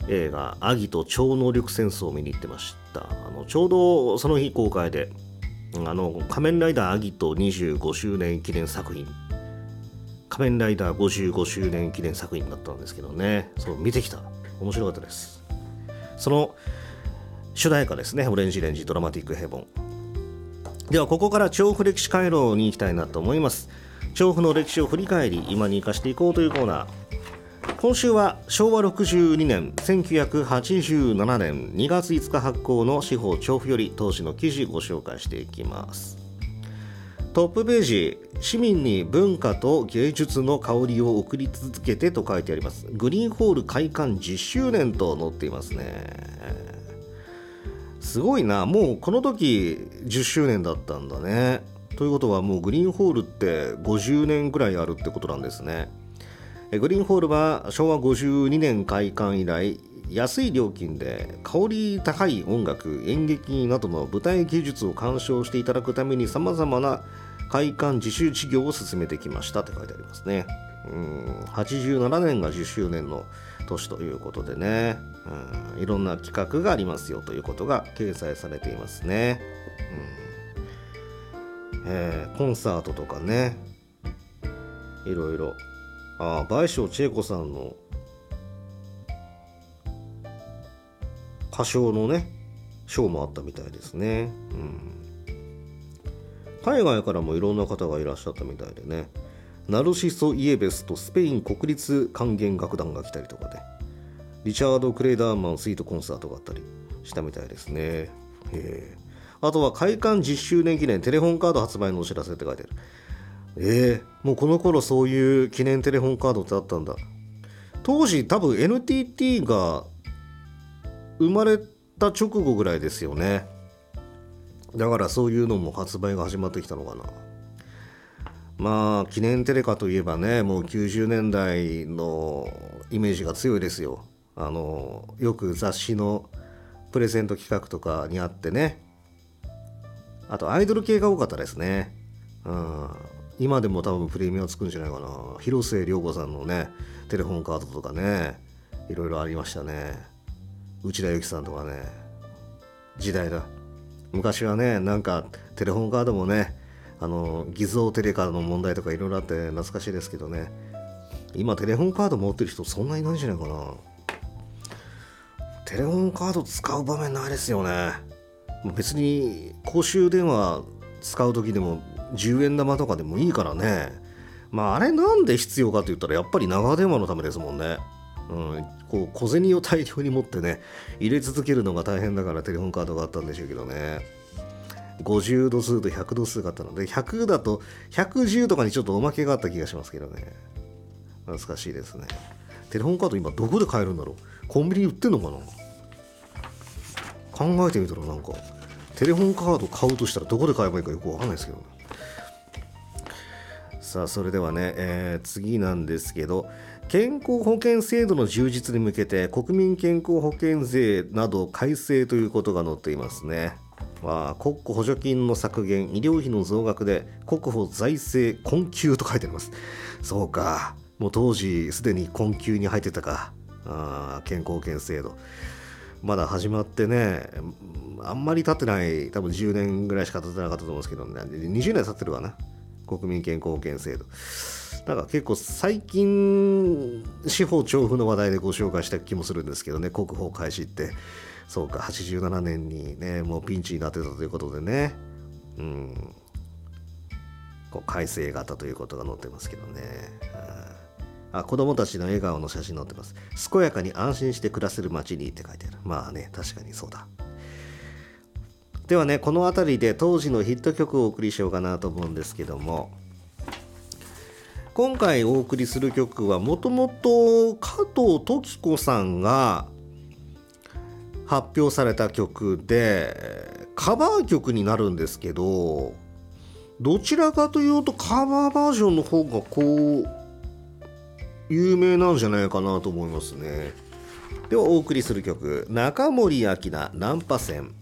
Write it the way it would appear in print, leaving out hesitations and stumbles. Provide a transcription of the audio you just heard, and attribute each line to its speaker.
Speaker 1: 映画アギト超能力戦争を見に行ってました。ちょうどその日公開で仮面ライダーアギト25周年記念作品、仮面ライダー55周年記念作品だったんですけどね、そう見てきた。面白かったです。その主題歌ですね、オレンジレンジドラマティックヘボン。ではここから調布歴史回廊に行きたいなと思います。調布の歴史を振り返り今に生かしていこうというコーナー。今週は昭和62年1987年2月5日発行の司法調布より当時の記事ご紹介していきます。トップページ、市民に文化と芸術の香りを送り続けてと書いてあります。グリーンホール開館10周年と載っていますね。すごいな、もうこの時10周年だったんだね。ということはもうグリーンホールって50年ぐらいあるってことなんですね。グリーンホールは昭和52年開館以来、安い料金で香り高い音楽、演劇などの舞台技術を鑑賞していただくために様々な開館自主事業を進めてきましたって書いてありますね。87年が10周年の年ということでね、いろんな企画がありますよということが掲載されていますね。コンサートとかね、いろいろ。倍賞千恵子さんの歌唱のねショーもあったみたいですね。海外からもいろんな方がいらっしゃったみたいでね、ナルシソ・イエベスとスペイン国立管弦楽団が来たりとかで、リチャード・クレイダーマンスイートコンサートがあったりしたみたいですね。あとは開館10周年記念テレホンカード発売のお知らせって書いてある。もうこの頃そういう記念テレホンカードってあったんだ。当時多分 NTT が生まれた直後ぐらいですよね。だからそういうのも発売が始まってきたのかな。まあ記念テレカといえばね、もう90年代のイメージが強いですよ。よく雑誌のプレゼント企画とかにあってね、あとアイドル系が多かったですね。今でも多分プレミアつくんじゃないかな。広末涼子さんのねテレホンカードとかね、いろいろありましたね。内田有紀さんとかね、時代だ。昔はね、なんかテレホンカードもね、偽造テレカの問題とかいろいろあって懐かしいですけどね、今テレホンカード持ってる人そんなにいないんじゃないかな。テレホンカード使う場面ないですよね。別に公衆電話使う時でも10円玉とかでもいいからね。あれなんで必要かと言ったらやっぱり長電話のためですもんね。こう小銭を大量に持ってね入れ続けるのが大変だからテレホンカードがあったんでしょうけどね。50度数と100度数があったので、100だと110とかにちょっとおまけがあった気がしますけどね。懐かしいですね。テレホンカード今どこで買えるんだろう。コンビニ売ってんのかな。考えてみたらなんかテレホンカード買うとしたらどこで買えばいいかよくわかんないですけどね。さあそれではね、次なんですけど、健康保険制度の充実に向けて国民健康保険税など改正ということが載っていますね。国庫補助金の削減、医療費の増額で国保財政困窮と書いてあります。そうか、もう当時すでに困窮に入ってたか。健康保険制度まだ始まってね、あんまり経ってない、多分10年ぐらいしか経ってなかったと思うんですけどね、20年経ってるわな、国民健康保険制度。なんか結構最近司法調布の話題でご紹介した気もするんですけどね、国保開始って。そうか、87年にねもうピンチになってたということでね、こう改正があったということが載ってますけどね。子供たちの笑顔の写真載ってます。健やかに安心して暮らせる街にって書いてある。まあね、確かにそうだ。ではね、この辺りで当時のヒット曲をお送りしようかなと思うんですけども、今回お送りする曲はもともと加藤登紀子さんが発表された曲でカバー曲になるんですけど、どちらかというとカバーバージョンの方がこう有名なんじゃないかなと思いますね。ではお送りする曲、中森明菜ナンパ線。